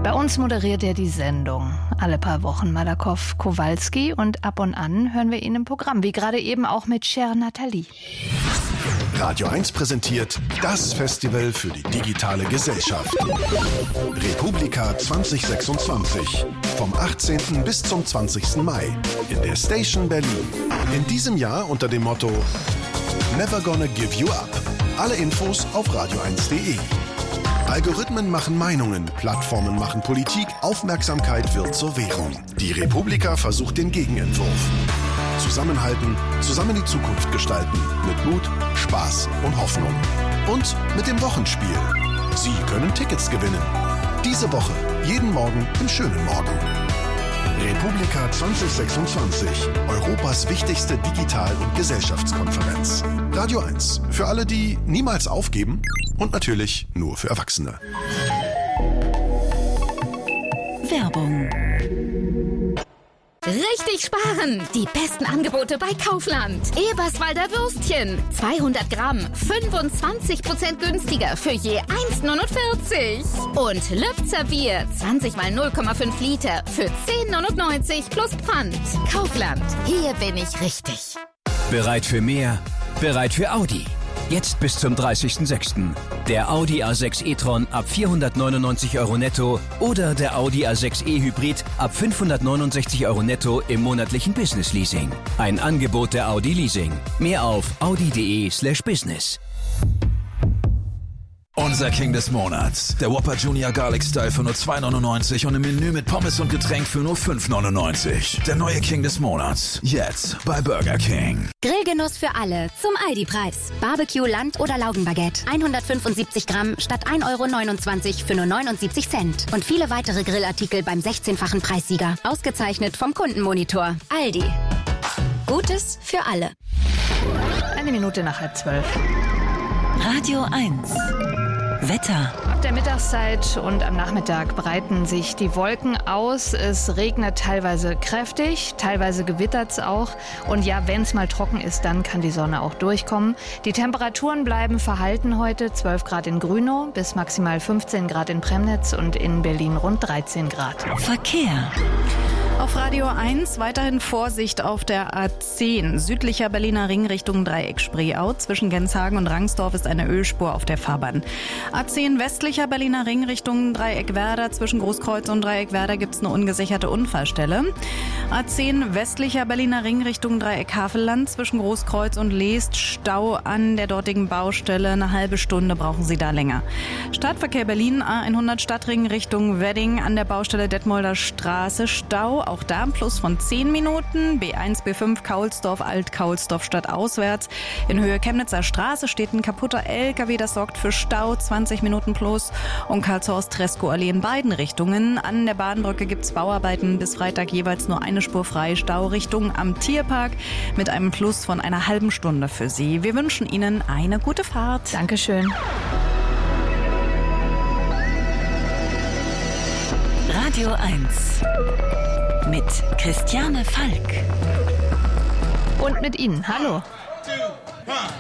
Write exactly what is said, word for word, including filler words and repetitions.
Bei uns moderiert er die Sendung. Alle paar Wochen Malakoff Kowalski und ab und an hören wir ihn im Programm, wie gerade eben auch mit Cher Nathalie. Radio eins präsentiert das Festival für die digitale Gesellschaft. Republika zwanzig sechsundzwanzig. Vom achtzehnten bis zum zwanzigsten Mai in der Station Berlin. In diesem Jahr unter dem Motto Never Gonna Give You Up. Alle Infos auf radio eins punkt de. Algorithmen machen Meinungen, Plattformen machen Politik, Aufmerksamkeit wird zur Währung. Die Republika versucht den Gegenentwurf. Zusammenhalten, zusammen die Zukunft gestalten. Mit Mut, Spaß und Hoffnung. Und mit dem Wochenspiel. Sie können Tickets gewinnen. Diese Woche, jeden Morgen im schönen Morgen. Republika zwanzig sechsundzwanzig. Europas wichtigste Digital- und Gesellschaftskonferenz. Radio eins. Für alle, die niemals aufgeben. Und natürlich nur für Erwachsene. Werbung. Richtig sparen! Die besten Angebote bei Kaufland. Eberswalder Würstchen. zweihundert Gramm. fünfundzwanzig Prozent günstiger für je eins neunundvierzig. Und Lübzer Bier. zwanzig mal null Komma fünf Liter für zehn neunundneunzig plus Pfand. Kaufland. Hier bin ich richtig. Bereit für mehr? Bereit für Audi. Jetzt bis zum dreißigsten sechsten Der Audi A sechs e-tron ab vierhundertneunundneunzig Euro netto oder der Audi A sechs e-Hybrid ab fünfhundertneunundsechzig Euro netto im monatlichen Business Leasing. Ein Angebot der Audi Leasing. Mehr auf audi punkt de slash business. Unser King des Monats. Der Whopper Junior Garlic Style für nur zwei neunundneunzig und im Menü mit Pommes und Getränk für nur fünf neunundneunzig. Der neue King des Monats. Jetzt bei Burger King. Grillgenuss für alle zum Aldi-Preis. Barbecue, Land- oder Laugenbaguette. hundertfünfundsiebzig Gramm statt ein Euro neunundzwanzig für nur neunundsiebzig Cent. Und viele weitere Grillartikel beim sechzehnfachen Preissieger. Ausgezeichnet vom Kundenmonitor. Aldi. Gutes für alle. Eine Minute nach halb zwölf. Radio eins. Wetter. Ab der Mittagszeit und am Nachmittag breiten sich die Wolken aus. Es regnet teilweise kräftig, teilweise gewittert es auch. Und ja, wenn es mal trocken ist, dann kann die Sonne auch durchkommen. Die Temperaturen bleiben verhalten heute. zwölf Grad in Grünow bis maximal fünfzehn Grad in Premnitz und in Berlin rund dreizehn Grad. Verkehr. Auf Radio eins weiterhin Vorsicht auf der A zehn. Südlicher Berliner Ring Richtung Dreieck Spreeau. Zwischen Genshagen und Rangsdorf ist eine Ölspur auf der Fahrbahn. A zehn westlicher Berliner Ring Richtung Dreieck Werder. Zwischen Großkreuz und Dreieck Werder gibt es eine ungesicherte Unfallstelle. A zehn westlicher Berliner Ring Richtung Dreieck Havelland. Zwischen Großkreuz und Leest Stau an der dortigen Baustelle. Eine halbe Stunde brauchen Sie da länger. Stadtverkehr Berlin A hundert Stadtring Richtung Wedding an der Baustelle Detmolder Straße. Stau. Auch da ein Plus von zehn Minuten. B eins, B fünf, Kaulsdorf, Alt-Kaulsdorf stadtauswärts. In Höhe Chemnitzer Straße steht ein kaputter L K W, das sorgt für Stau, zwanzig Minuten plus. Und Karlshorst-Treskow-Allee in beiden Richtungen. An der Bahnbrücke gibt es Bauarbeiten. Bis Freitag jeweils nur eine Spur frei. Staurichtung am Tierpark mit einem Plus von einer halben Stunde für Sie. Wir wünschen Ihnen eine gute Fahrt. Dankeschön. Radio eins. Mit Christiane Falk. Und mit Ihnen. Hallo.